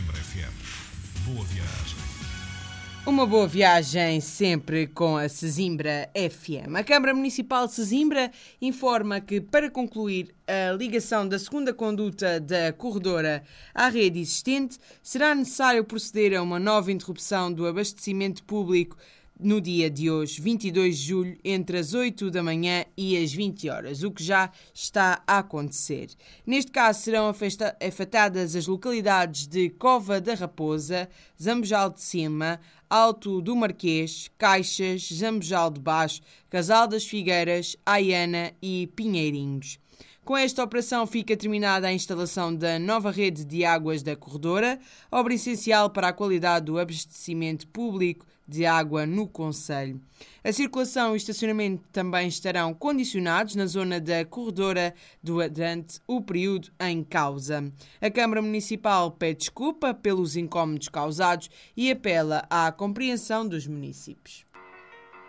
Sesimbra FM. Boa viagem. Uma boa viagem sempre com a Sesimbra FM. A Câmara Municipal de Sesimbra informa que, para concluir a ligação da segunda conduta da corredora à rede existente, será necessário proceder a uma nova interrupção do abastecimento público no dia de hoje, 22 de julho, entre as 8 da manhã e as 20 horas, o que já está a acontecer. Neste caso, serão afetadas as localidades de Cova da Raposa, Zambojal de Cima, Alto do Marquês, Caixas, Zambojal de Baixo, Casal das Figueiras, Aiana e Pinheirinhos. Com esta operação fica terminada a instalação da nova rede de águas da corredora, obra essencial para a qualidade do abastecimento público de água no concelho. A circulação e o estacionamento também estarão condicionados na zona da corredora durante o período em causa. A Câmara Municipal pede desculpa pelos incómodos causados e apela à compreensão dos municípios.